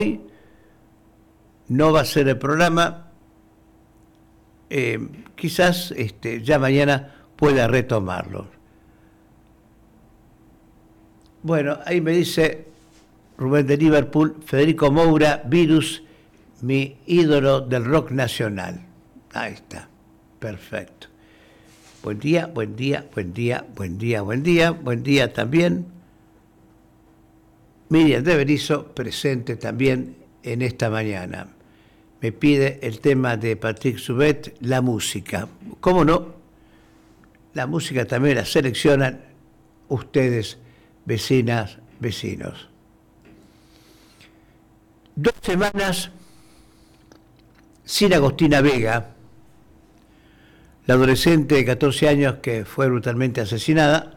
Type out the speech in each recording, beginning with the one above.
no va a ser el programa. Quizás ya mañana pueda retomarlo. Bueno, ahí me dice Rubén de Liverpool, Federico Moura, Virus, mi ídolo del rock nacional. Ahí está, perfecto. Buen día, buen día, buen día, buen día, buen día, buen día también. Miriam de Berizo, presente también en esta mañana. Me pide el tema de Patrick Subet, la música. ¿Cómo no? La música también la seleccionan ustedes, vecinas, vecinos. 2 semanas sin Agostina Vega, la adolescente de 14 años que fue brutalmente asesinada.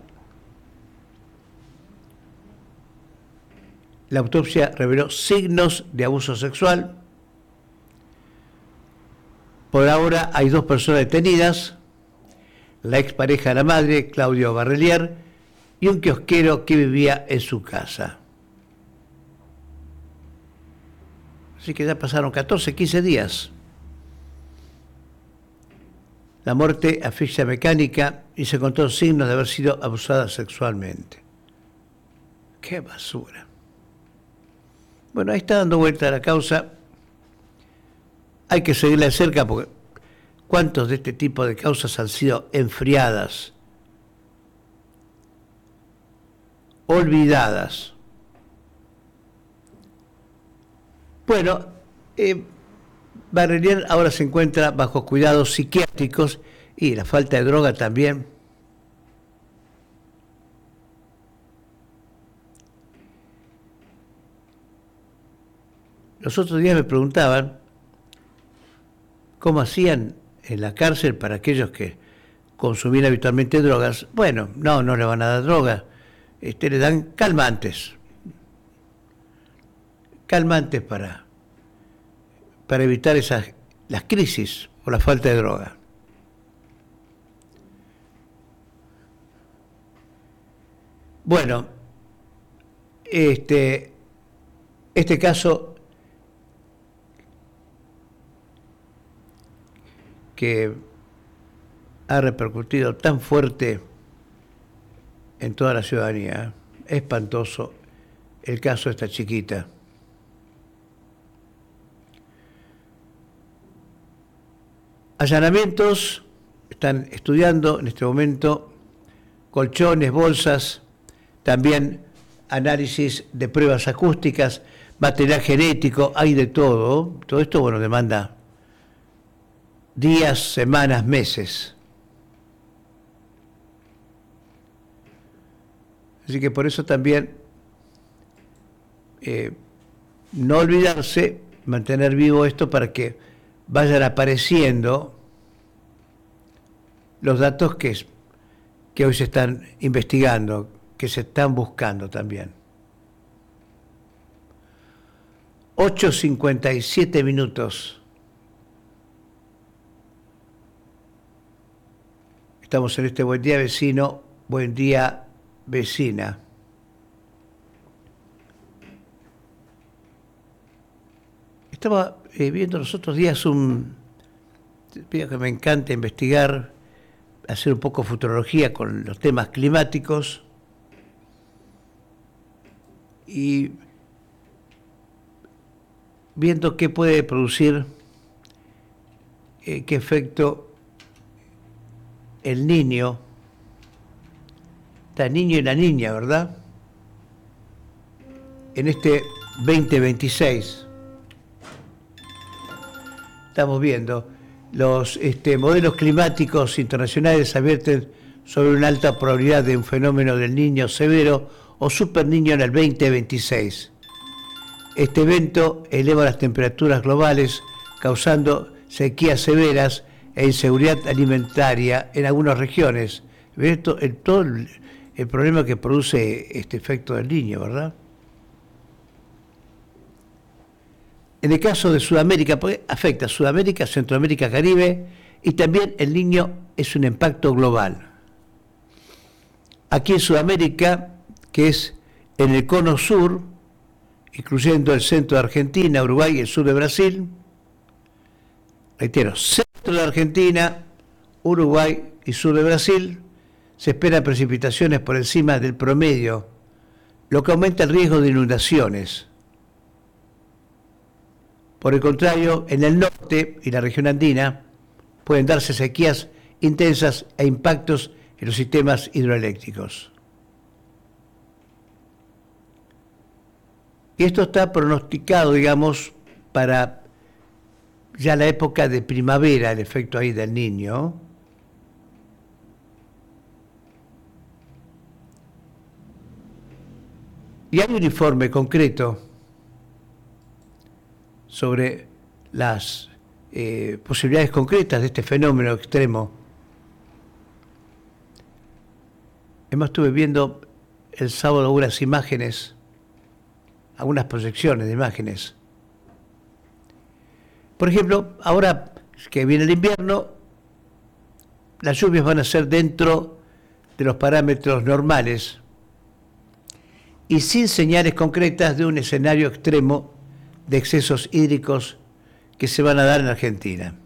La autopsia reveló signos de abuso sexual. Por ahora hay 2 personas detenidas, la expareja de la madre, Claudio Barrelier, y un kiosquero que vivía en su casa. Así que ya pasaron 14, 15 días. La muerte, asfixia mecánica, y se encontró signos de haber sido abusada sexualmente. ¡Qué basura! Bueno, ahí está dando vuelta la causa. Hay que seguirla de cerca porque ¿cuántos de este tipo de causas han sido enfriadas, olvidadas? Bueno, Barrelier ahora se encuentra bajo cuidados psiquiátricos y la falta de droga también. Los otros días me preguntaban cómo hacían en la cárcel para aquellos que consumían habitualmente drogas. Bueno, no le van a dar drogas, le dan calmantes. Calmantes para evitar las crisis o la falta de droga. Bueno, este caso que ha repercutido tan fuerte en toda la ciudadanía, espantoso el caso de esta chiquita. Allanamientos, están estudiando en este momento colchones, bolsas, también análisis de pruebas acústicas, material genético, hay de todo. Todo esto, bueno, demanda días, semanas, meses. Así que por eso también no olvidarse, mantener vivo esto para que vayan apareciendo los datos que hoy se están investigando, que se están buscando también. 8:57 minutos. Estamos en este Buen Día Vecino, Buen Día Vecina. Estaba viendo los otros días que me encanta investigar, hacer un poco de futurología con los temas climáticos y viendo qué puede producir, qué efecto el niño, está el niño y la niña, ¿verdad? En este 2026 estamos viendo los modelos climáticos internacionales advierten sobre una alta probabilidad de un fenómeno del niño severo o super niño en el 2026. Este evento eleva las temperaturas globales, causando sequías severas e inseguridad alimentaria en algunas regiones. Todo el problema que produce este efecto del niño, ¿verdad? En el caso de Sudamérica, porque afecta a Sudamérica, Centroamérica, Caribe, y también el niño es un impacto global. Aquí en Sudamérica, que es en el cono sur, incluyendo el centro de Argentina, Uruguay y el sur de Brasil. Reitero, centro de Argentina, Uruguay y sur de Brasil, se esperan precipitaciones por encima del promedio, lo que aumenta el riesgo de inundaciones. Por el contrario, en el norte y la región andina pueden darse sequías intensas e impactos en los sistemas hidroeléctricos. Y esto está pronosticado, digamos, para ya la época de primavera, el efecto ahí del Niño. Y hay un informe concreto sobre las posibilidades concretas de este fenómeno extremo. Además estuve viendo el sábado unas imágenes, algunas proyecciones de imágenes. Por ejemplo, ahora que viene el invierno, las lluvias van a ser dentro de los parámetros normales y sin señales concretas de un escenario extremo de excesos hídricos que se van a dar en Argentina.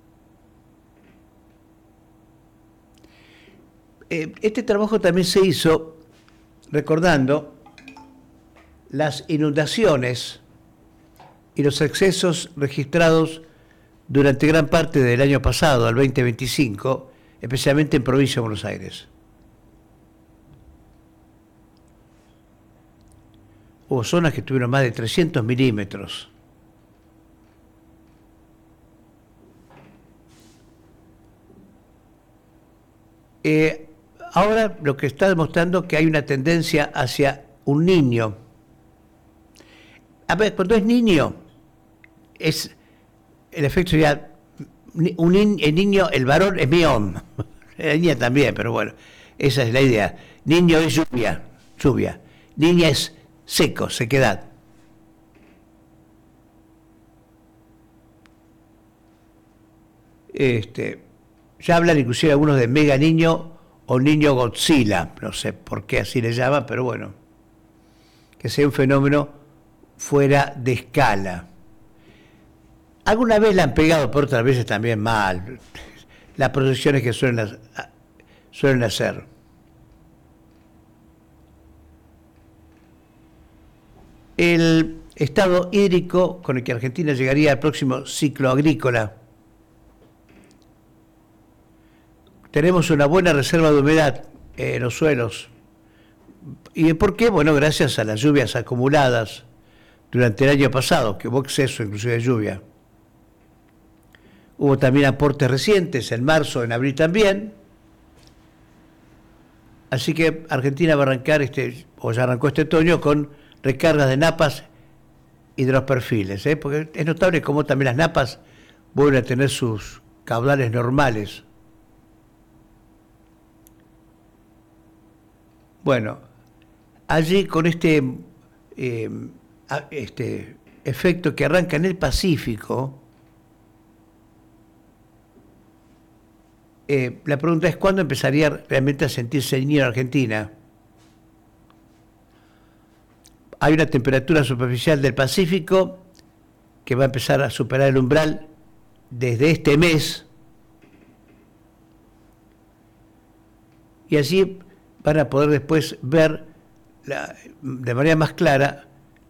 Este trabajo también se hizo recordando las inundaciones y los excesos registrados durante gran parte del año pasado, al 2025, especialmente en Provincia de Buenos Aires. Hubo zonas que tuvieron más de 300 milímetros. Ahora lo que está demostrando que hay una tendencia hacia un niño. A ver, cuando es niño, es el efecto ya, el niño, el varón es mión, la niña también, pero bueno, esa es la idea. Niño es lluvia, niña es seco, sequedad. Ya hablan inclusive algunos de mega niño o niño Godzilla, no sé por qué así le llaman, pero bueno, que sea un fenómeno fuera de escala. Alguna vez la han pegado, pero otras veces también mal, las proyecciones que suelen hacer. El estado hídrico con el que Argentina llegaría al próximo ciclo agrícola. Tenemos una buena reserva de humedad en los suelos. ¿Y por qué? Bueno, gracias a las lluvias acumuladas durante el año pasado, que hubo exceso inclusive de lluvia. Hubo también aportes recientes, en marzo, en abril también. Así que Argentina va a arrancar, o ya arrancó este otoño, con recargas de napas y de los perfiles, porque es notable cómo también las napas vuelven a tener sus caudales normales. Bueno, allí con este efecto que arranca en el Pacífico, la pregunta es ¿cuándo empezaría realmente a sentirse el niño en Argentina? Hay una temperatura superficial del Pacífico que va a empezar a superar el umbral desde este mes, y allí van a poder después ver de manera más clara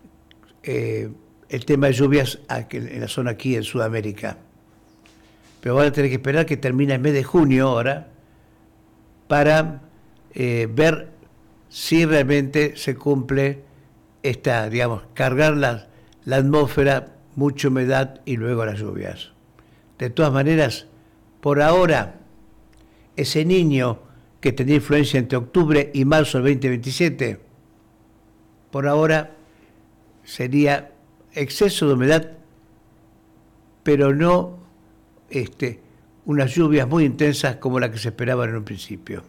el tema de lluvias en la zona aquí en Sudamérica. Pero van a tener que esperar que termine el mes de junio ahora para ver si realmente se cumple esta, digamos, cargar la atmósfera, mucha humedad y luego las lluvias. De todas maneras, por ahora, ese niño que tendría influencia entre octubre y marzo del 2027, por ahora sería exceso de humedad, pero no unas lluvias muy intensas como las que se esperaban en un principio.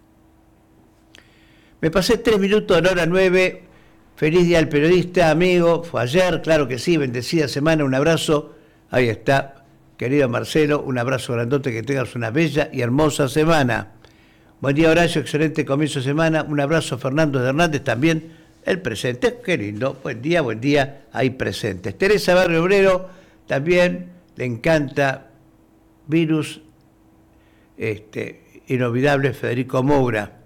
Me pasé 3 minutos a la hora 9. Feliz día al periodista, amigo. Fue ayer, claro que sí, bendecida semana, un abrazo. Ahí está, querido Marcelo, un abrazo grandote, que tengas una bella y hermosa semana. Buen día, Horacio, excelente comienzo de semana. Un abrazo, Fernando de Hernández, también el presente. Qué lindo, buen día, ahí presentes. Teresa Barrio Obrero también le encanta Virus, inolvidable Federico Moura.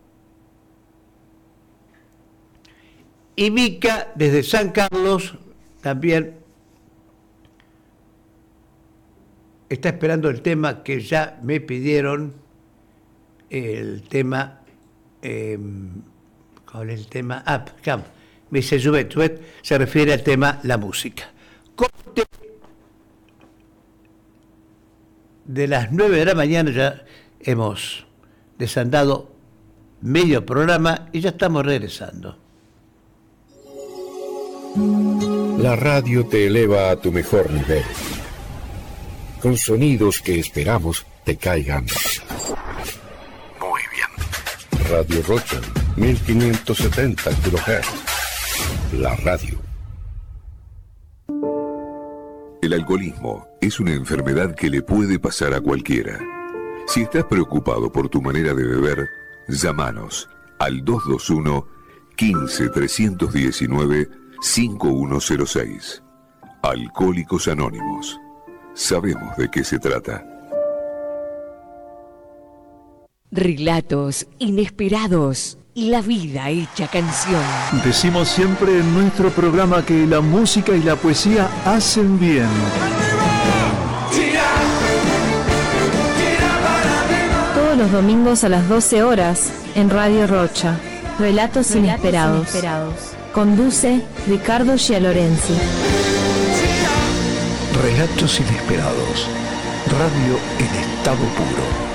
Y Mica, desde San Carlos, también está esperando el tema que ya me pidieron, el tema, ¿cuál es el tema? Me dice Juvet, se refiere al tema la música. Corte de las 9 de la mañana, ya hemos desandado medio programa y ya estamos regresando. La radio te eleva a tu mejor nivel, con sonidos que esperamos te caigan muy bien. Radio Rocha, 1570 kHz. La radio. El alcoholismo es una enfermedad que le puede pasar a cualquiera. Si estás preocupado por tu manera de beber, llámanos al 221 15 319 5106. Alcohólicos Anónimos. Sabemos de qué se trata. Relatos inesperados y la vida hecha canción. Decimos siempre en nuestro programa que la música y la poesía hacen bien. Todos los domingos a las 12 horas en Radio Rocha. Relatos inesperados. Conduce Ricardo Gialorenzi. Relatos inesperados. Radio en estado puro.